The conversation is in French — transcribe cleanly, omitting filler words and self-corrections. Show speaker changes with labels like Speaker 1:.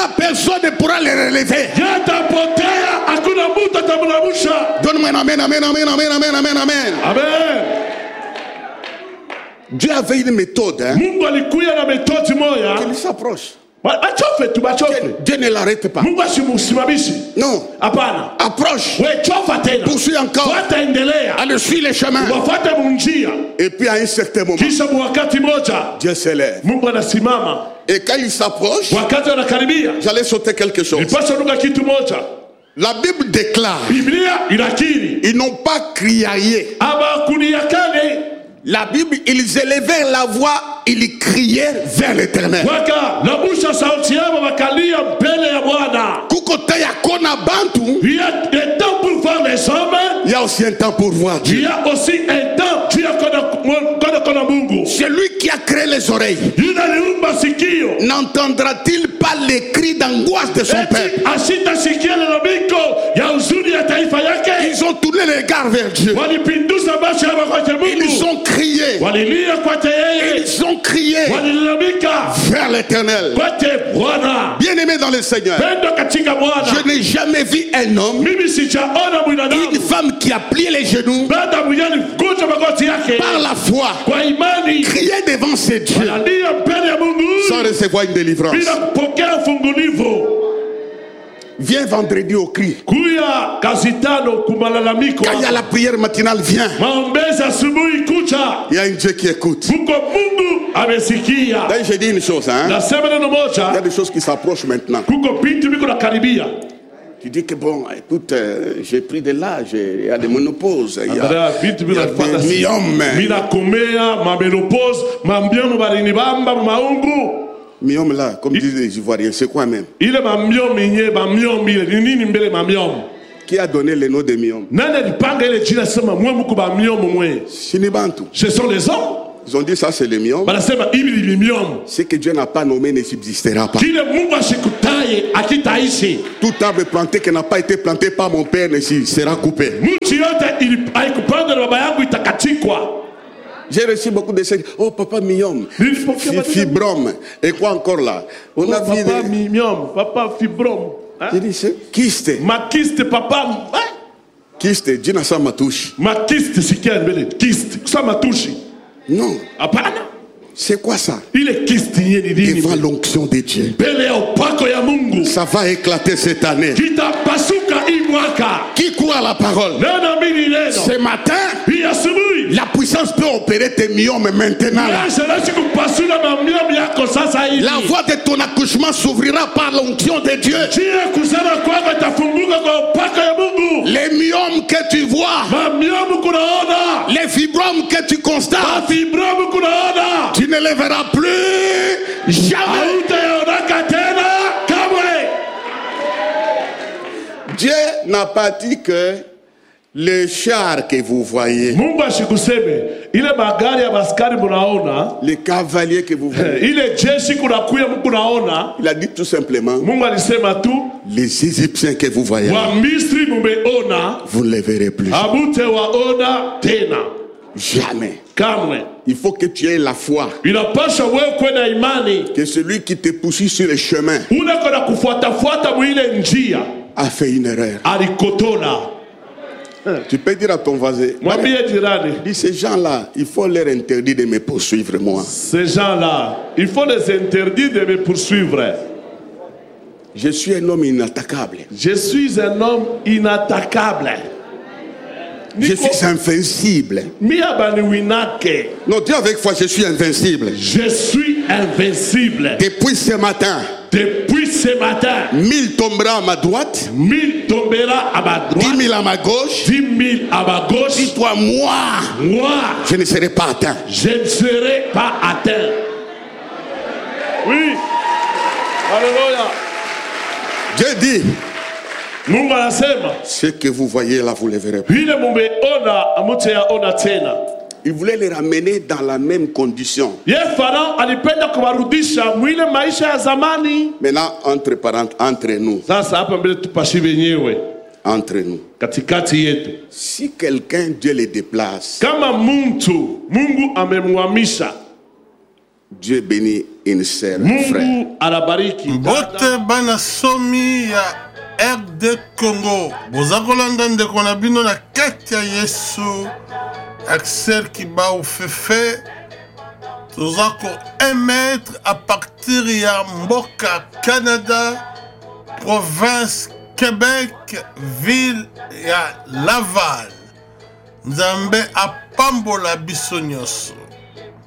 Speaker 1: personne ne pourra les relever. Donne-moi un amen, amen, amen, amen, amen, amen, amen.
Speaker 2: Amen.
Speaker 1: Dieu avait une méthode. Qu'il s'approche. Dieu ne l'arrête pas. Non. Approche. Poursuis encore. Allez, suis les chemins. Et puis à un certain moment, Dieu s'élève. Et quand il s'approche, j'allais sauter quelque chose. La Bible déclare, ils n'ont pas crié. La Bible, ils élevaient la voix, ils criaient vers l'Éternel. Il y a aussi un temps pour voir Dieu. C'est lui qui a créé les oreilles. N'entendra-t-il pas les cris d'angoisse de son peuple? Ils ont tourné les regards vers Dieu. Ils ont crié. Ils ont crié vers l'Éternel. Bien-aimé dans le Seigneur, je n'ai jamais vu un homme, une femme qui a plié les genoux par la foi, crier devant ses dieux sans recevoir une délivrance. Viens vendredi au cri. Quand il y a la prière matinale, viens. Il y a un Dieu qui écoute. D'ailleurs, j'ai dit une chose. Il y a des choses qui s'approchent maintenant. Tu dis que bon, écoute, j'ai pris de l'âge, il y a des ménopauses, il y a des myomes. Myome là, comme disent les Ivoiriens, c'est quoi même? Qui a donné le nom de myome?
Speaker 3: Ce sont les hommes.
Speaker 1: Ils ont dit ça c'est le myome. Ce que Dieu n'a pas nommé ne subsistera pas. Tout arbre planté qui n'a pas été planté par mon père ne sera coupé. J'ai reçu beaucoup de signes. Oh papa myome, fibrome. Et quoi encore là? On a vu
Speaker 2: papa myome, papa fibrome.
Speaker 1: J'ai dit c'est kyste.
Speaker 2: Ma kyste papa.
Speaker 1: Kyste, Dieu n'a pas ma touche.
Speaker 2: Ma kyste c'est qui est kyste? Ça ma touche.
Speaker 1: Non.
Speaker 2: Apana.
Speaker 1: C'est quoi ça?
Speaker 2: Il est kyste
Speaker 1: devant l'onction de Dieu. Ça va éclater cette année. Qui croit à la parole? Ce matin, la puissance peut opérer tes myomes maintenant. La voie de ton accouchement s'ouvrira par l'onction de Dieu. Les myomes que tu vois, les fibromes que tu constates, tu ne les verras plus jamais. Dieu n'a pas dit que les chars que vous voyez, les cavaliers que vous voyez, il a dit tout simplement, les Égyptiens que vous voyez, vous ne les verrez plus. Jamais. Il faut que tu aies la foi que celui qui te poursuit sur le chemin a fait une erreur. Tu peux dire à ton voisin, dis ces gens-là, il faut leur interdire de me poursuivre moi.
Speaker 2: Ces gens-là, il faut les interdire de me poursuivre.
Speaker 1: Je suis un homme inattaquable.
Speaker 2: Je suis un homme inattaquable.
Speaker 1: Je suis invincible. Non, dis avec foi, je suis invincible.
Speaker 2: Je suis invincible.
Speaker 1: Depuis ce matin. 1000 tombera à ma droite.
Speaker 2: 1000 tombera à ma droite.
Speaker 1: 10 000 à ma gauche.
Speaker 2: 10 000 à ma gauche.
Speaker 1: Dis-toi, moi, je ne serai pas atteint.
Speaker 2: Je ne serai pas atteint. Oui. Alléluia.
Speaker 1: Dieu dit, ce que vous voyez là, vous ne le verrez pas. Il voulait les ramener dans la même condition. Maintenant, entre nous. Entre nous. Si quelqu'un, Dieu les déplace, Dieu bénit une sœur, frère.
Speaker 4: Bote bana somi ya RD Congo. Bozakolanda ndeko na bino na kati ya Yesu. Axel Kiba ou Fefe. Tozako émettre à partir ya Mboka, Canada, province Québec, ville ya Laval. Nzambe apambola biso nyonso.